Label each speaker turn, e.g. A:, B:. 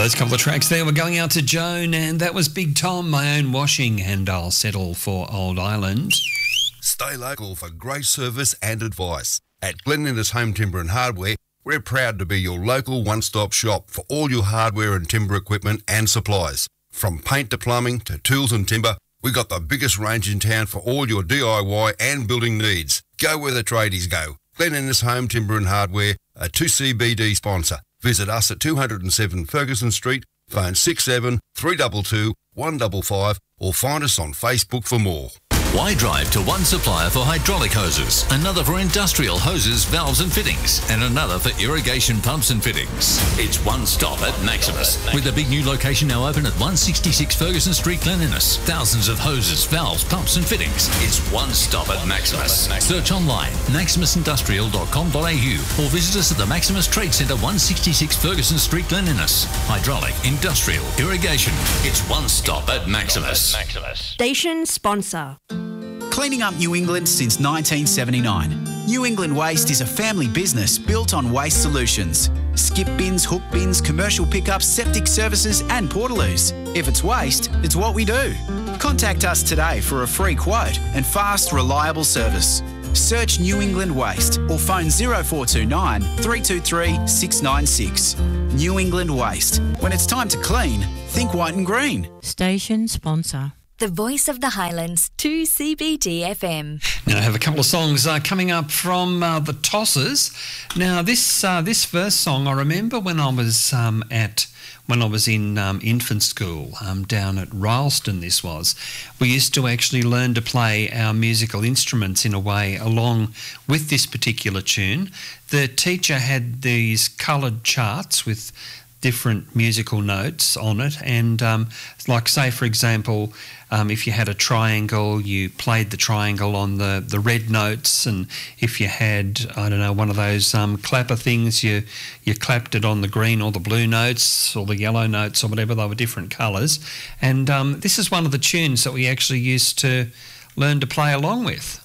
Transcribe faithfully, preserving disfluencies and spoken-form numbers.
A: Those couple of tracks there were going out to Joan, and that was Big Tom, My Own Washing, and I'll Settle for Old Island.
B: Stay local for great service and advice. At Glen Innes Home Timber and Hardware, we're proud to be your local one-stop shop for all your hardware and timber equipment and supplies. From paint to plumbing to tools and timber, we got the biggest range in town for all your D I Y and building needs. Go where the tradies go. Glen Innes Home Timber and Hardware, a two C B D sponsor. Visit us at two oh seven Ferguson Street, phone six seven three two two one five five, or find us on Facebook for more.
C: Why drive to one supplier for hydraulic hoses, another for industrial hoses, valves and fittings, and another for irrigation pumps and fittings? It's one stop at Maximus, with a big new location now open at one sixty-six Ferguson Street, Glen Innes. Thousands of hoses, valves, pumps and fittings. It's one stop at Maximus. Search online, maximus industrial dot com dot a u, or visit us at the Maximus Trade Centre, one sixty-six Ferguson Street, Glen Innes. Hydraulic, industrial, irrigation. It's one stop at Maximus.
D: Station sponsor.
E: Cleaning up New England since nineteen seventy-nine. New England Waste is a family business built on waste solutions. Skip bins, hook bins, commercial pickups, septic services and portaloos. If it's waste, it's what we do. Contact us today for a free quote and fast, reliable service. Search New England Waste or phone oh four two nine, three two three, six nine six. New England Waste. When it's time to clean, think white and green.
D: Station sponsor.
F: The voice of the Highlands, two C B D F M.
A: Now I have a couple of songs uh, coming up from uh, the Tossers. Now this uh, this first song I remember when I was um, at when I was in um, infant school um, down at Rylstone. This was we used to actually learn to play our musical instruments in a way along with this particular tune. The teacher had these coloured charts with different musical notes on it, and um, like say for example um, if you had a triangle, you played the triangle on the, the red notes, and if you had, I don't know, one of those um, clapper things, you you clapped it on the green or the blue notes or the yellow notes or whatever. They were different colours, and um, this is one of the tunes that we actually used to learn to play along with.